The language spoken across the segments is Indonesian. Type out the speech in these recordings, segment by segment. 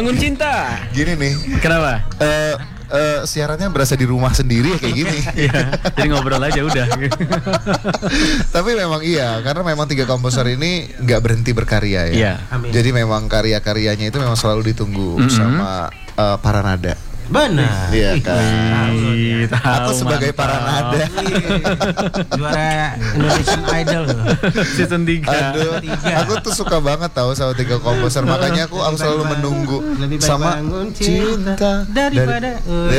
Bangun Cinta. Gini nih. Kenapa? Siarannya berasa di rumah sendiri kayak gini. Iya, jadi ngobrol aja udah. Tapi memang iya, karena memang 3 komposer ini nggak berhenti berkarya ya. Iya. Jadi memang karya-karyanya itu memang selalu ditunggu sama para nada. Benar. Iya kan. Tahu, Aku sebagai mantap. para nada. Juara Indonesian Idol. Season 3. Aduh, aku tuh suka banget tahu sama 3 komposer, makanya aku selalu menunggu Lebih baik sama bangun cinta daripada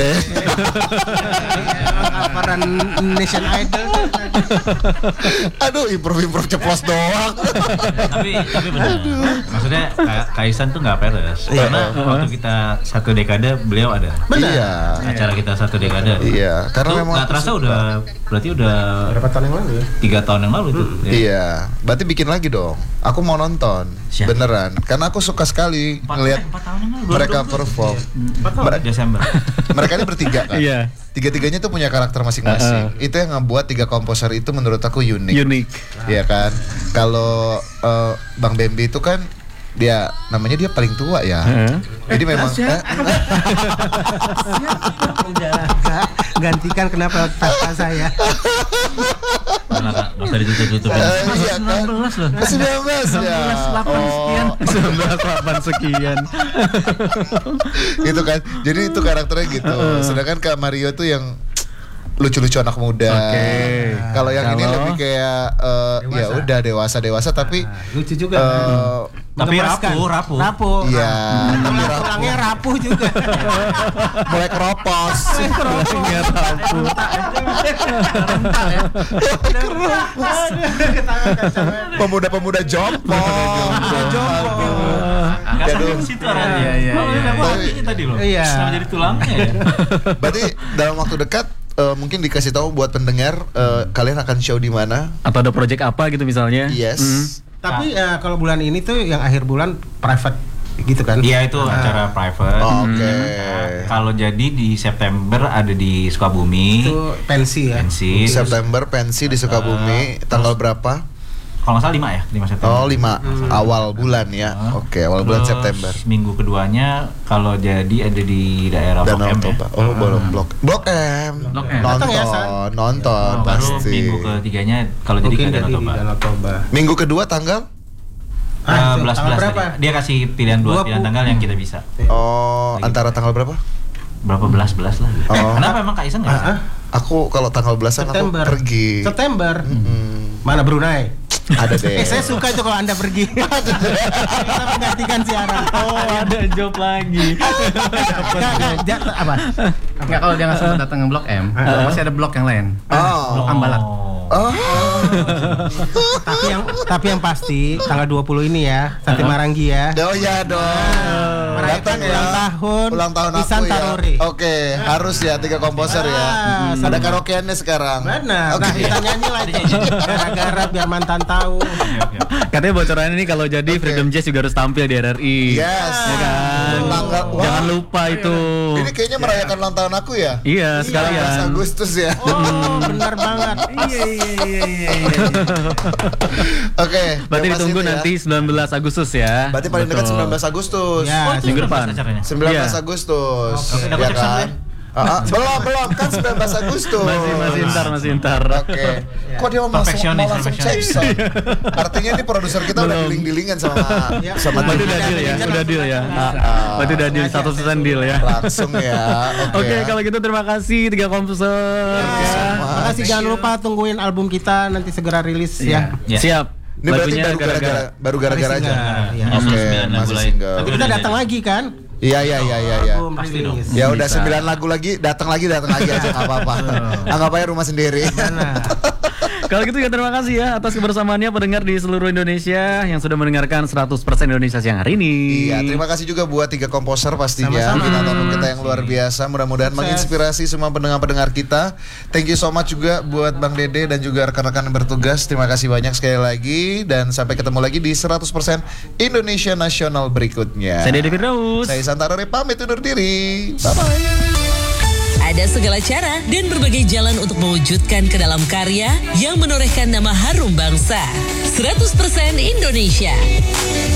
peran Indonesian Idol. Aduh, improv ceplos doang. tapi benar. Maksudnya Kaisan tuh nggak peres. Karena waktu kita 1 dekade beliau ada. Benar. Iya. Acara kita 1 dekade. Iya, karena Itu memang nggak terasa aku berarti udah Berapa tahun yang lalu ya? 3 tahun yang lalu tuh. Iya, berarti bikin lagi dong. Aku mau nonton. Siap. Beneran, karena aku suka sekali ngelihat 4 tahun yang lalu. mereka perform. Desember. Mereka ini bertiga kan? Iya. Tiga-tiganya tuh punya karakter masing-masing. Itu yang ngebuat 3 komposer itu menurut aku unik. Unik. Iya kan? Kalau Bang Bambi itu kan dia paling tua ya. Jadi memang Gantikan kenapa kakak saya? Nggak usah ditutup-tutupin. iya kan? 19 loh. 19 ya. 19 sekian. Gitu kan. Jadi itu karakternya gitu. Sedangkan Kak Mario tuh yang lucu-lucu anak muda. Oke. Kalau yang ini Kalau- lebih kayak ya udah dewasa tapi Lucu juga. Tapi Menggemaskan. rapuh. iya, Tulangnya rapuh juga. mulai keropos. Tulangnya rapuh. Pemuda-pemuda jompong. Aduh. Situ arahnya. Iya. Tapi tadi loh. Iya. Sama jadi tulangnya ya. Berarti dalam waktu dekat mungkin dikasih tahu buat pendengar kalian akan show di mana? Atau ada project apa gitu misalnya? Yes. Tapi kalau bulan ini tuh yang akhir bulan private gitu kan? Iya itu acara private. Oke. Kalau jadi di September ada di Sukabumi. Itu pensi ya. Pensi. September pensi di Sukabumi, tanggal berapa? Kalau nggak salah 5 ya, 5 September. Oh, 5 awal bulan ya. Oke, awal bulan Terus September. Minggu keduanya kalau jadi ada di daerah Danau Blok M ya. Toba. Oh, Blok M. Blok M. Datang ya, San? Nonton Baru pasti. minggu ketiganya kalau jadi Mungkin ke Danau dari Toba. Danau Toba. Minggu kedua tanggal? Belas tanggal berapa? Dia kasih pilihan 2 pilihan tanggal yang kita bisa. Oh, antara tanggal berapa? Berapa belas lah gitu. Oh. Kenapa emang Kak Isan nggak bisa? Aku kalau tanggal belasan aku September. pergi. September. Mana Brunei? Ada deh. Saya suka itu kalau Anda pergi. Kita menggantikan siaran. Oh, ada job lagi. Apa? Enggak, kalau dia nggak sempat datang ke Blok M, masih ada blok yang lain. Oh. Blok Ambalat. Oh. Tapi yang pasti tanggal 20 ini ya, Santi Maranggi ya. Oh ya dong. Merayakan ulang tahun aku Isan ya. Tarori. Oke, harus ya 3 komposer ya. Ada karaokeannya sekarang. Benar. Oke. Nah, kita nyanyi lagi. Gara-gara biar mantan tahu. Katanya bocoran ini kalau jadi Freedom Jazz juga harus tampil di RRI. Yes. Ya kan? Wah. Jangan lupa itu. Ini kayaknya merayakan ulang tahun aku ya. Iya, 19 sekalian. Agustus ya. Oh, benar banget. Oke. Berarti yang ditunggu pasti itu nanti 19 Agustus ya. Berarti paling dekat Betul. 19 Agustus. Ya, Minggu depan. Acaranya. 19 Iya. Agustus. Oke, udah Ya cek sana, kan? Belum kan 19 Agustus. Masih ntar. Oke. Kok dia mau Perfeksionis, langsung perfeksionis. Jackson? Artinya ini produser kita udah Belum. diling-dilingan sama Berarti udah deal ya, udah deal ya. Berarti udah deal 100% deal ya. langsung ya. Oke, kalau gitu terima kasih 3 komposer. Makasih, jangan lupa tungguin album kita nanti segera rilis ya. Ya. Siap. Ini berarti Lagunya baru gara-gara aja. Iya. Oke, Sembilan lagu masih lain. single. Tapi kita datang lagi kan? Iya. Album Pasti rilis. Ya udah Bisa. 9 lagu lagi, datang lagi aja nggak apa-apa. Anggap aja rumah sendiri. Kalau gitu ya terima kasih ya atas kebersamaannya pendengar di seluruh Indonesia yang sudah mendengarkan 100% Indonesia siang hari ini. Iya, terima kasih juga buat 3 komposer pastinya. Sama-sama. Bintang kita yang luar biasa. Mudah-mudahan menginspirasi semua pendengar-pendengar kita. Thank you so much juga buat Bang Dede dan juga rekan-rekan yang bertugas. Terima kasih banyak sekali lagi dan sampai ketemu lagi di 100% Indonesia Nasional berikutnya. Saya Dede Firdaus. Saya Santarore pamit undur diri. Bye-bye. Ada segala cara dan berbagai jalan untuk mewujudkan ke dalam karya yang menorehkan nama harum bangsa. 100% Indonesia.